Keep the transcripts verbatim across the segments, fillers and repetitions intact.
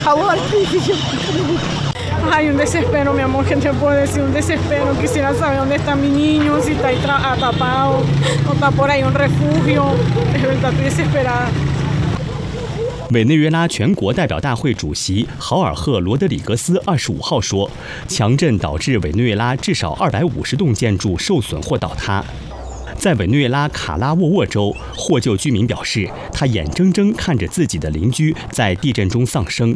Algo difícil. Hay un desespero, mi amor, que te puedo decir, un desespero. Quisiera saber dónde está mi niño, si está atrapado o está por ahí un refugio. Es verdad, estoy desesperada. 委内瑞拉全国代表大会主席豪尔赫·罗德里格斯二十五号说，强震导致委内瑞拉至少二百五十栋建筑受损或倒塌。在委内瑞拉卡拉沃沃州，获救居民表示，他眼睁睁看着自己的邻居在地震中丧生。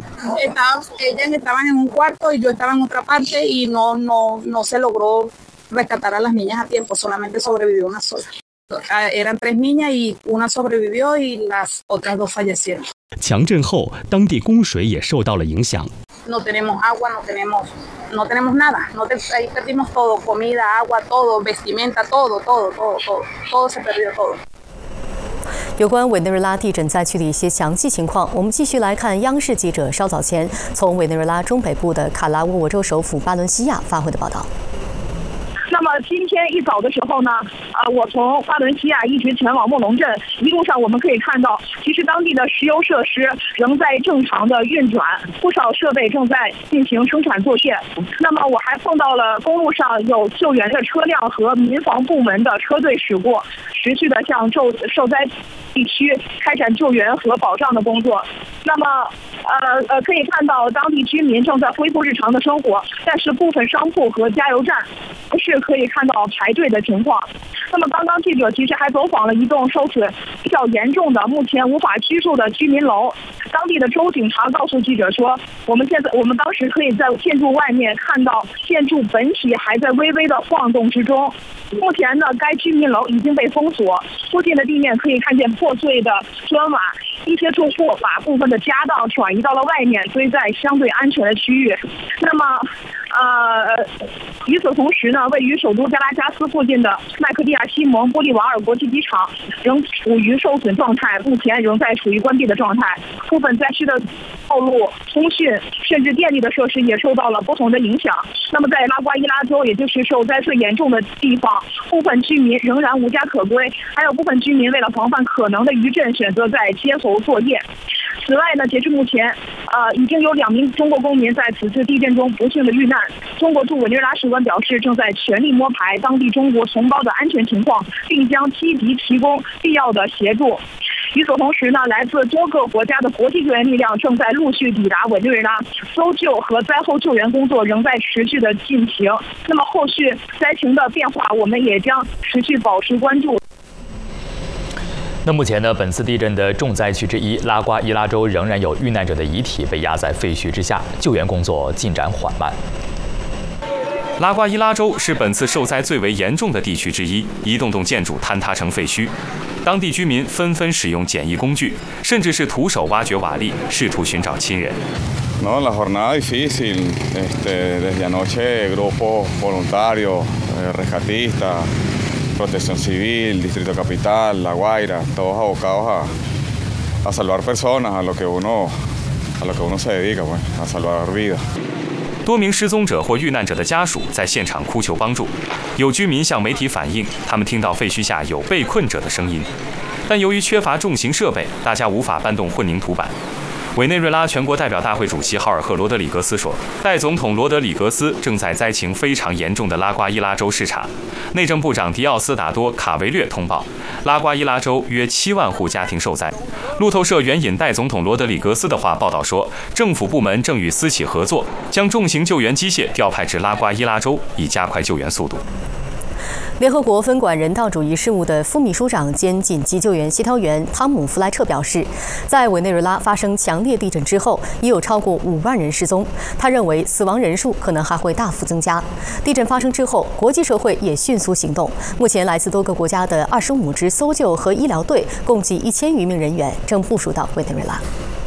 Ellas estaban en un cuarto y yo estaba en otra parte y no no no se logró rescatar a las niñas a tiempo, solamente sobrevivió una sola. Eran tres niñas y una sobrevivió y las otras dos fallecieron. 强震后，当地供水也受到了影响。 No tenemos agua, no tenemos, no tenemos nada. No te, ahí perdimos todo, comida, agua, todo, vestimenta, todo, todo, todo, todo, todo se perdió todo. 有关委内瑞拉地震灾区的一些详细情况，我们继续来看央视记者稍早前从委内瑞拉中北部的卡拉沃沃州首府巴伦西亚发回的报道。 那么今天一早的时候呢，呃，我从巴伦西亚一直前往莫龙镇，一路上我们可以看到，其实当地的石油设施仍在正常的运转，不少设备正在进行生产作业。那么我还碰到了公路上有救援的车辆和民防部门的车队驶过，持续的向受受灾地区开展救援和保障的工作。那么，呃呃，可以看到当地居民正在恢复日常的生活，但是部分商铺和加油站不是可以看到排队的情况。那么，刚刚记者其实还走访了一栋受损比较严重的、目前无法居住的居民楼。当地的州警察告诉记者说，我们现在我们当时可以在建筑外面看到建筑本体还在微微的晃动之中。目前呢，该居民楼已经被封锁，附近的地面可以看见破碎的砖瓦。一些住户把部分的家当转移到了外面，堆在相对安全的区域。那么，呃，与此同时呢，位于首都加拉加斯附近的麦克蒂亚西蒙玻利瓦尔国际机场仍处于受损状态，目前仍在处于关闭的状态。部分灾区的道路、通讯甚至电力的设施也受到了不同的影响。那么，在拉瓜伊拉州，也就是受灾最严重的地方，部分居民仍然无家可归，还有部分居民为了防范可能的余震，选择在街头作业。此外呢，截至目前，呃，已经有两名中国公民在此次地震中不幸的遇难。中国驻委内瑞拉使馆表示，正在全力摸排当地中国同胞的安全情况，并将积极提供必要的协助。与此同时呢，来自多个国家的国际救援力量正在陆续抵达委内瑞拉，搜救和灾后救援工作仍在持续的进行。那么后续灾情的变化，我们也将持续保持关注。 那目前呢，本次地震的重灾区之一拉瓜伊拉州仍然有遇难者的遗体被压在废墟之下，救援工作进展缓慢。 拉瓜伊拉州是本次受灾最为严重的地区之一，一栋栋建筑坍塌成废墟，当地居民纷纷使用简易工具，甚至是徒手挖掘瓦砾，试图寻找亲人。 No, la jornada difícil. Este, desde anoche, grupos voluntarios, rescatistas, Protección Civil, Distrito Capital, La Guaira, todos abocados a a salvar personas, a lo que uno a lo que uno se dedica, pues, a salvar vidas. 多名失踪者或遇难者的家属在现场哭求帮助，有居民向媒体反映，他们听到废墟下有被困者的声音，但由于缺乏重型设备，大家无法搬动混凝土板。委内瑞拉全国代表大会主席豪尔赫·罗德里格斯说，代总统罗德里格斯正在灾情非常严重的拉瓜伊拉州视察。内政部长迪奥斯达多·卡维略通报，拉瓜伊拉州约七万户家庭受灾。路透社援引代总统罗德里格斯的话报道说，政府部门正与私企合作，将重型救援机械调派至拉瓜伊拉州，以加快救援速度。 联合国分管人道主义事务的副秘书长兼紧急救援协调员汤姆·弗莱彻表示，在委内瑞拉发生强烈地震之后，已有超过五万人失踪。他认为死亡人数可能还会大幅增加。地震发生之后，国际社会也迅速行动。目前，来自多个国家的二十五支搜救和医疗队，共计一千余名人员正部署到委内瑞拉。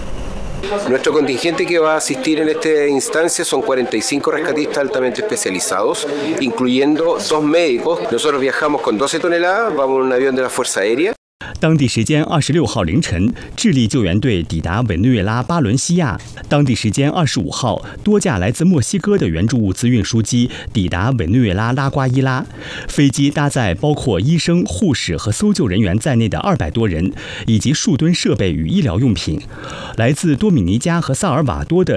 Nuestro contingente que va a asistir en esta instancia son cuarenta y cinco rescatistas altamente especializados, incluyendo dos médicos. Nosotros viajamos con doce toneladas, vamos en un avión de la Fuerza Aérea. 当地时间二十六号凌晨，智利救援队抵达委内瑞拉巴伦西亚。当地时间二十五号，多架来自墨西哥的援助物资运输机抵达委内瑞拉拉瓜伊拉。飞机搭载包括医生、护士和搜救人员在内的二百多人，以及数吨设备与医疗用品。来自多米尼加和萨尔瓦多的